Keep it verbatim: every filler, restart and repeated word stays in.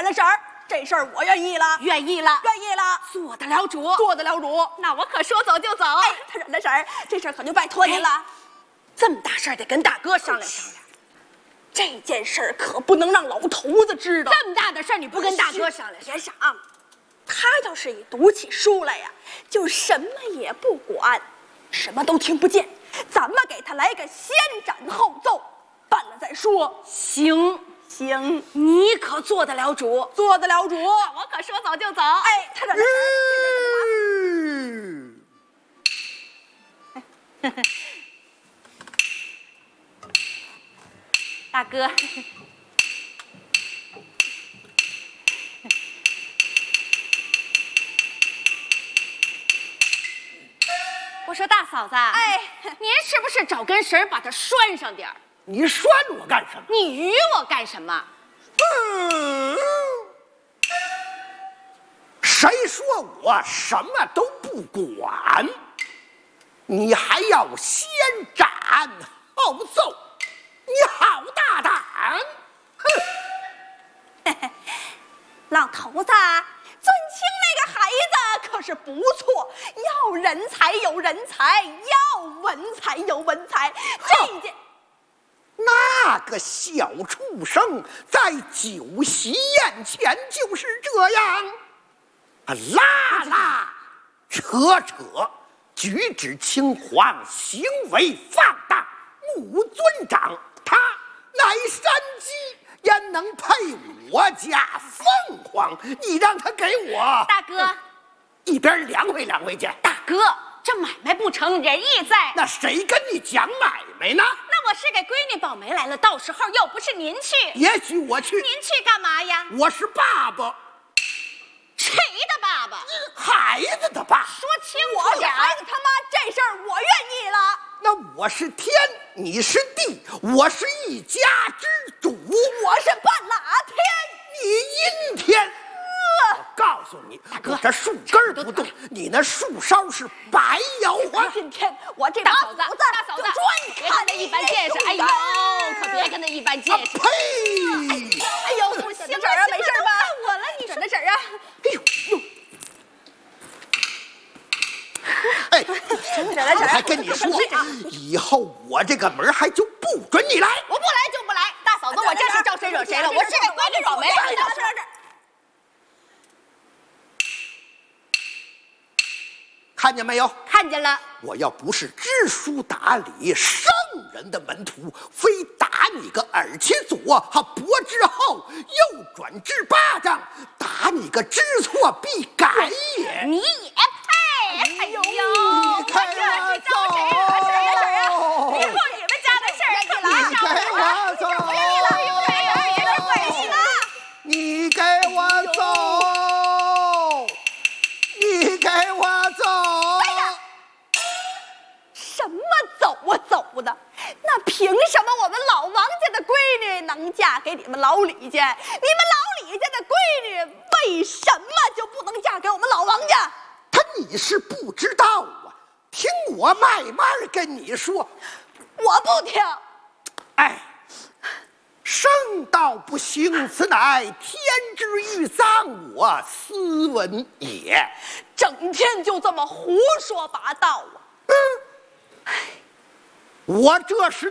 展的婶儿，这事儿我愿意了， 愿意了， 愿意了， 做得了主， 做得了主。 那我可说走就走。 哎，他展的婶儿，这事儿可就拜托您了。哎、 这么大事儿得跟大哥商量商量。 这件事儿可不能让老头子知道。 这么大的事儿，你不跟大哥商量？ 别想，他要是一读起书来呀，就什么也不管，什么都听不见。咱们给他来个先斩后奏，办了再说。 行行， 你可做得了主， 做得了主。 我可说走就走。 哎，他这。 嗯大哥，我说大嫂子， 哎， 您是不是找根绳把它拴上点儿？ 你拴我干什么？ 你鱼我干什么？ 嗯，谁说我什么都不管？你还要先斩后奏？你好大胆！哼！ 老头子，尊清那个孩子可是不错，要人才有人才，要文才有文才。这件， 那个小畜生在酒席宴前就是这样，啊，拉拉扯扯，举止轻狂，行为放荡，目尊长。他乃山鸡，焉能配我家凤凰？你让他给我大哥一边凉快凉快去。 大哥，这买卖不成，仁义在。 那谁跟你讲买卖呢？ 那我是给闺女保媒来了，到时候又不是您去， 也许我去。 您去干嘛呀？ 我是爸爸。 谁的爸爸？ 孩子的爸。 说清我楚点。 是孩子他妈，这事儿我愿意了。 那我是天，你是地，我是一家之主。 我是半拉天， 你阴天。我告诉你，大哥，这树根不动，你那树梢是白摇晃。 今天我这大嫂子， 大嫂子， 专看那一般见识。哎呦，可别跟他一般见识。 呸！ 哎呦，不行了，啊，没事吧？ 看我了，你说的事儿啊？ 哎呦呦！哎，我还跟你说，以后我这个门还就不准你来。 我不来就不来，大嫂子，我这是招谁惹谁了？我是给闺女保媒来的。 看见没有？ 看见了。 我要不是知书达理、圣人的门徒，非打你个耳前左，哈脖之后，右转之巴掌，打你个知错必改也。 你也配？哎呦， 你看这是招谁惹谁呀？以后你们家的事儿可别招我了。 走，不愿意了，有谁有别的关系了？ 你给我走！你给我走！ 什么走啊走的？那凭什么我们老王家的闺女能嫁给你们老李家？你们老李家的闺女为什么就不能嫁给我们老王家？ 他你是不知道啊，听我慢慢跟你说。 我不听。 哎，圣道不行，此乃天之欲丧我斯文也。 整天就这么胡说八道啊！ 嗯，我这是